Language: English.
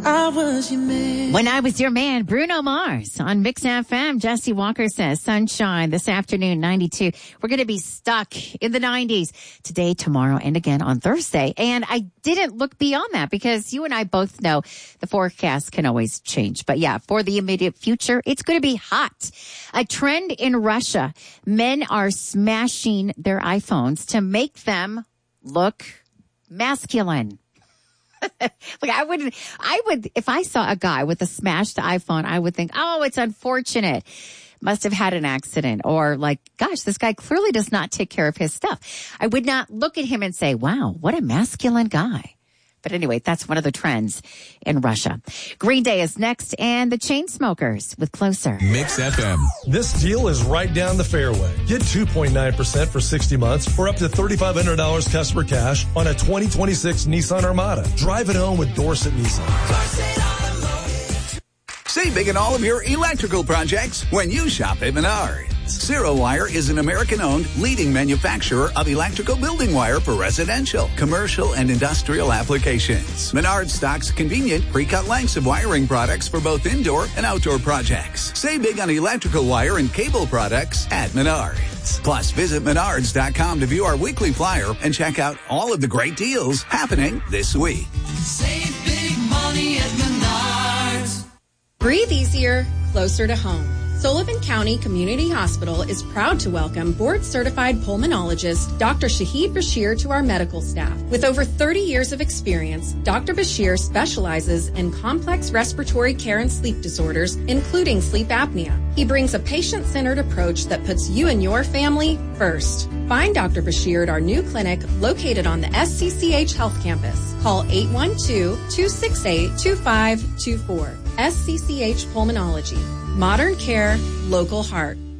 I was your man. When I Was Your Man, Bruno Mars on Mix FM. Jesse Walker says sunshine this afternoon, 92. We're going to be stuck in the 90s today, tomorrow, and again on Thursday. And I didn't look beyond that because you and I both know the forecast can always change. But yeah, for the immediate future, it's going to be hot. A trend in Russia. Men are smashing their iPhones to make them look masculine. Like I would, if I saw a guy with a smashed iPhone, I would think, oh, it's unfortunate. Must have had an accident, or like, gosh, this guy clearly does not take care of his stuff. I would not look at him and say, wow, what a masculine guy. But anyway, that's one of the trends in Russia. Green Day is next, and the Chainsmokers with Closer. Mix FM. This deal is right down the fairway. Get 2.9% for 60 months for up to $3,500 customer cash on a 2026 Nissan Armada. Drive it home with Dorset Nissan. Save big on all of your electrical projects when you shop at Menards. Zero Wire is an American-owned leading manufacturer of electrical building wire for residential, commercial, and industrial applications. Menards stocks convenient pre-cut lengths of wiring products for both indoor and outdoor projects. Save big on electrical wire and cable products at Menards. Plus, visit Menards.com to view our weekly flyer and check out all of the great deals happening this week. Save big money at Menards. Breathe easier, closer to home. Sullivan County Community Hospital is proud to welcome board-certified pulmonologist Dr. Shahid Bashir to our medical staff. With over 30 years of experience, Dr. Bashir specializes in complex respiratory care and sleep disorders, including sleep apnea. He brings a patient-centered approach that puts you and your family first. Find Dr. Bashir at our new clinic located on the SCCH Health Campus. Call 812-268-2524. SCCH Pulmonology. Modern care, local heart.